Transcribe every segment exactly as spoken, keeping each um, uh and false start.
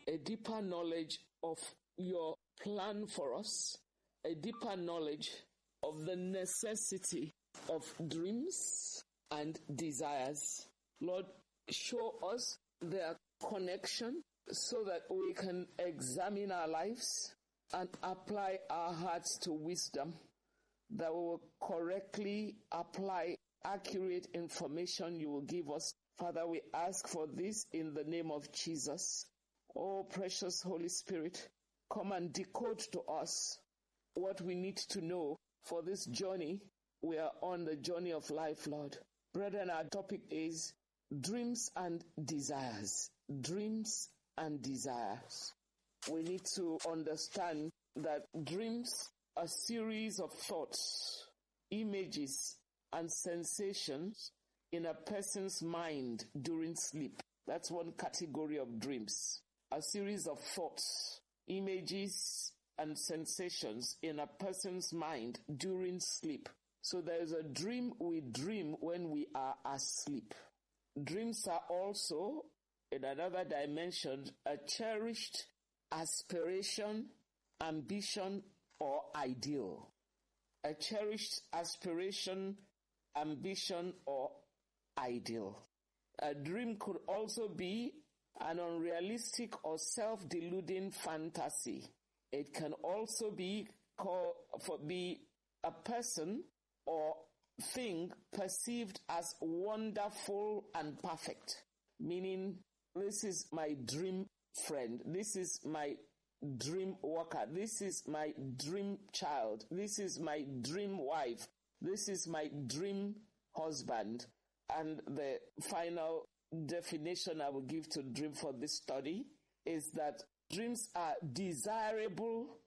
a deeper knowledge of your plan for us, a deeper knowledge of the necessity of dreams and desires. Lord, show us their connection so that we can examine our lives and apply our hearts to wisdom, that we will correctly apply accurate information you will give us. Father, we ask for this in the name of Jesus. Oh, precious Holy Spirit, come and decode to us what we need to know for this journey. We are on the journey of life, Lord. Brethren, our topic is dreams and desires. Dreams and desires. We need to understand that dreams are a series of thoughts, images, and sensations in a person's mind during sleep. That's one category of dreams. A series of thoughts, images, and sensations in a person's mind during sleep. So there is a dream we dream when we are asleep. Dreams are also, in another dimension, a cherished aspiration, ambition, or ideal. A cherished aspiration, ambition, or ideal. A dream could also be an unrealistic or self-deluding fantasy. It can also be called for be a person or thing perceived as wonderful and perfect, meaning this is my dream friend, this is my dream worker, this is my dream child, this is my dream wife, this is my dream husband. And the final definition I will give to dream for this study is that dreams are desirable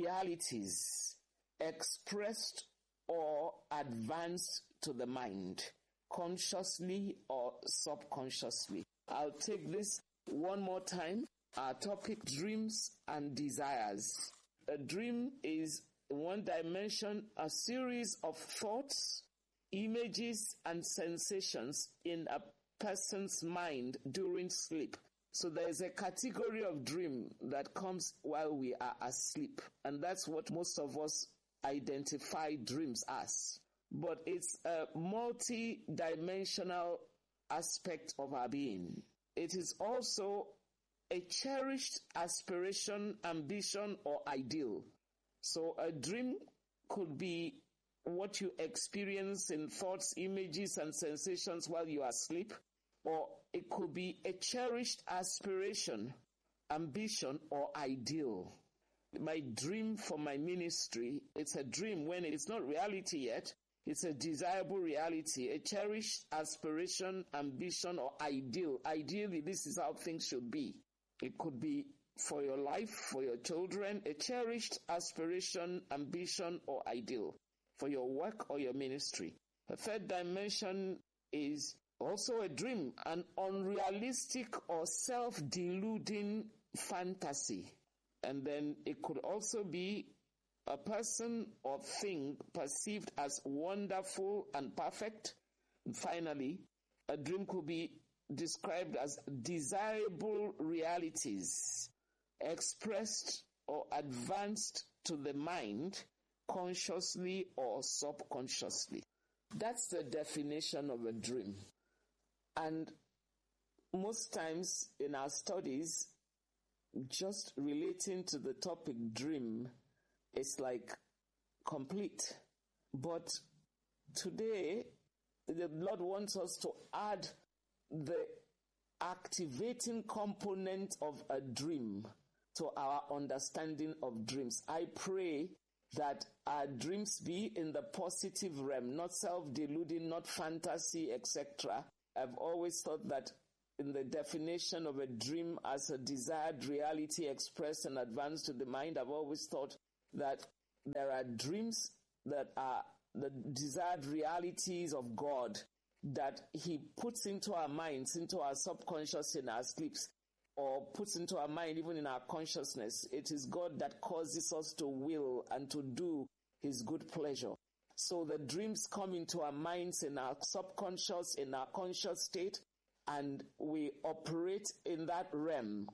realities expressed or advanced to the mind, consciously or subconsciously. I'll take this one more time. Our topic, dreams and desires. A dream is, in one dimension, a series of thoughts, images, and sensations in a person's mind during sleep. So there is a category of dream that comes while we are asleep, and that's what most of us identify dreams as. But it's a multi-dimensional aspect of our being. It is also a cherished aspiration, ambition, or ideal. So a dream could be what you experience in thoughts, images, and sensations while you are asleep, or it could be a cherished aspiration, ambition, or ideal. My dream for my ministry, it's a dream when it's not reality yet. It's a desirable reality, a cherished aspiration, ambition, or ideal. Ideally, this is how things should be. It could be for your life, for your children, a cherished aspiration, ambition, or ideal for your work or your ministry. The third dimension is also a dream, an unrealistic or self-deluding fantasy. And then it could also be a person or thing perceived as wonderful and perfect. And finally, a dream could be described as desirable realities expressed or advanced to the mind consciously or subconsciously. That's the definition of a dream. And most times in our studies, just relating to the topic dream is like complete. But today, the Lord wants us to add the activating component of a dream to our understanding of dreams. I pray that our dreams be in the positive realm, not self-deluding, not fantasy, et cetera. I've always thought that in the definition of a dream as a desired reality expressed and advanced to the mind, I've always thought that there are dreams that are the desired realities of God that He puts into our minds, into our subconscious in our sleeps, or puts into our mind even in our consciousness. It is God that causes us to will and to do His good pleasure. So the dreams come into our minds in our subconscious, in our conscious state, and we operate in that realm.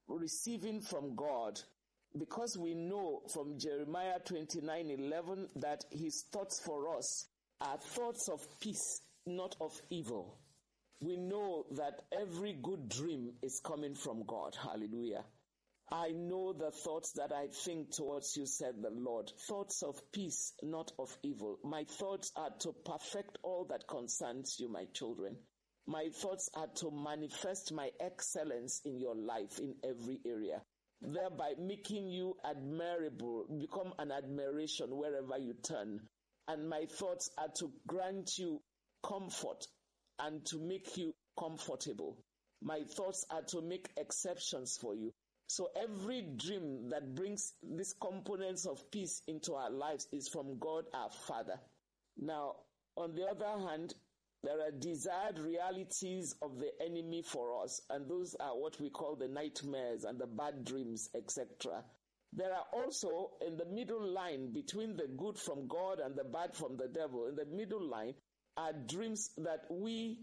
receiving from God, because we know from Jeremiah twenty-nine eleven that his thoughts for us are thoughts of peace, not of evil. We know that every good dream is coming from God. Hallelujah. I know the thoughts that I think towards you, said the Lord. Thoughts of peace, not of evil. My thoughts are to perfect all that concerns you, my children. My thoughts are to manifest my excellence in your life in every area, thereby making you admirable, become an admiration wherever you turn. And my thoughts are to grant you comfort and to make you comfortable. My thoughts are to make exceptions for you. So every dream that brings these components of peace into our lives is from God our Father. Now, on the other hand, there are desired realities of the enemy for us, and those are what we call the nightmares and the bad dreams, et cetera. There are also, in the middle line between the good from God and the bad from the devil, in the middle line are dreams that we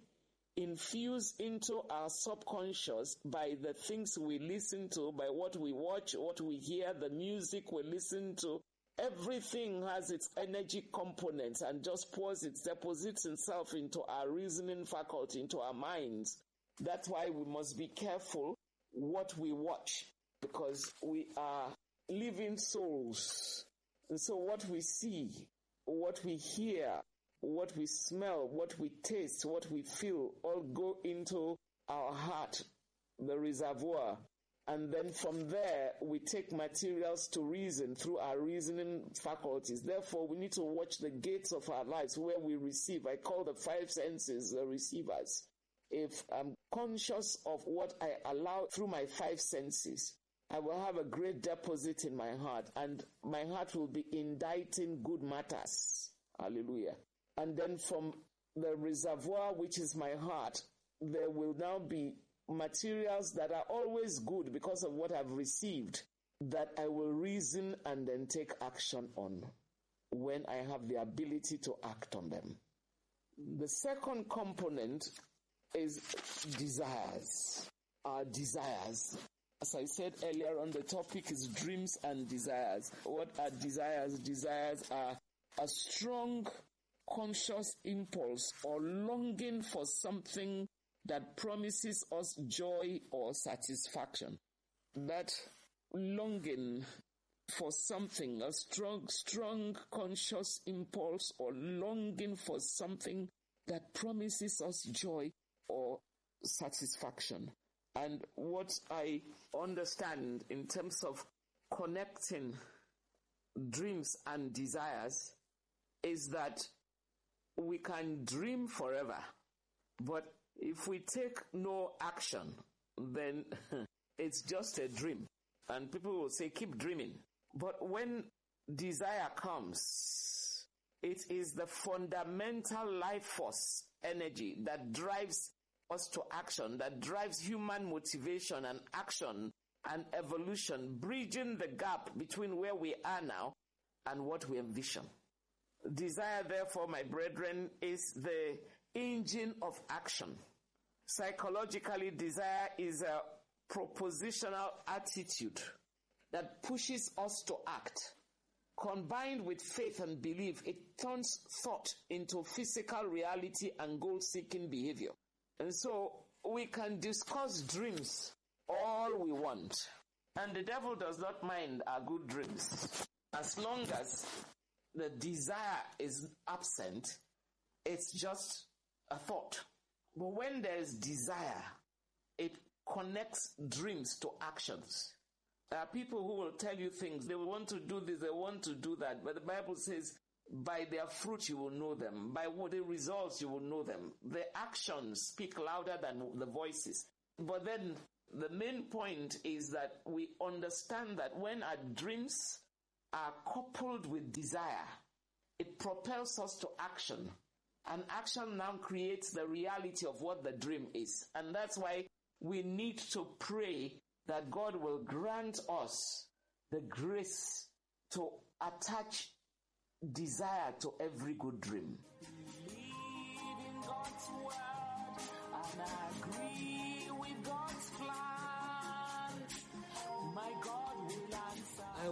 infuse into our subconscious by the things we listen to, by what we watch, what we hear, the music we listen to. Everything has its energy components and just pours it, deposits itself into our reasoning faculty, into our minds. That's why we must be careful what we watch, because we are living souls. And so what we see, what we hear, what we smell, what we taste, what we feel, all go into our heart, the reservoir. And then from there, we take materials to reason through our reasoning faculties. Therefore, we need to watch the gates of our lives where we receive. I call the five senses the receivers. If I'm conscious of what I allow through my five senses, I will have a great deposit in my heart, and my heart will be inditing good matters. Hallelujah. And then from the reservoir, which is my heart, there will now be materials that are always good because of what I've received, that I will reason and then take action on when I have the ability to act on them. The second component is desires. Our desires. As I said earlier on, the topic is dreams and desires. What are desires? Desires are a strong conscious impulse or longing for something that promises us joy or satisfaction. That longing for something, a strong, strong conscious impulse or longing for something that promises us joy or satisfaction. And what I understand in terms of connecting dreams and desires is that we can dream forever, but if we take no action, then it's just a dream. And people will say, keep dreaming. But when desire comes, it is the fundamental life force energy that drives us to action, that drives human motivation and action and evolution, bridging the gap between where we are now and what we envision. Desire, therefore, my brethren, is the engine of action. Psychologically, desire is a propositional attitude that pushes us to act. Combined with faith and belief, it turns thought into physical reality and goal-seeking behavior. And so we can discuss dreams all we want. And the devil does not mind our good dreams. As long as the desire is absent, it's just a thought. But when there is desire, it connects dreams to actions. There are people who will tell you things. They will want to do this, they want to do that. But the Bible says, by their fruit you will know them. By what the results you will know them. The actions speak louder than the voices. But then the main point is that we understand that when our dreams are coupled with desire, it propels us to action. And action now creates the reality of what the dream is. And that's why we need to pray that God will grant us the grace to attach desire to every good dream. Believe in God's word and agree with God's plan.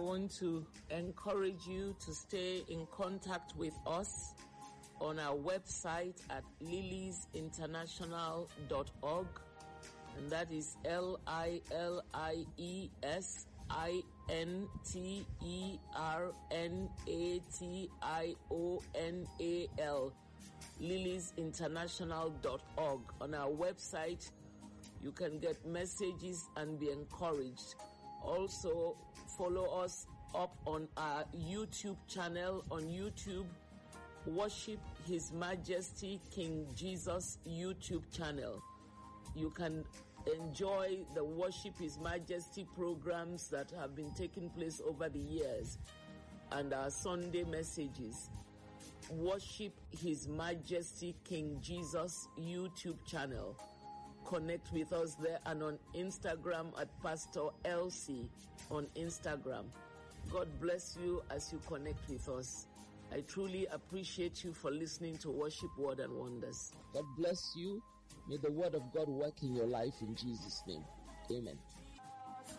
want to encourage you to stay in contact with us on our website at lilies international dot org, and that is L I L I E S I N T E R N A T I O N A L, lilies international dot org. On our website, you can get messages and be encouraged. Also, follow us up on our YouTube channel. On YouTube, Worship His Majesty King Jesus YouTube channel. You can enjoy the Worship His Majesty programs that have been taking place over the years and our Sunday messages. Worship His Majesty King Jesus YouTube channel. Connect with us there, and on Instagram at Pastor Elsie on Instagram. God bless you as you connect with us. I truly appreciate you for listening to Worship Word and Wonders. God bless you. May the word of God work in your life in Jesus' name. Amen.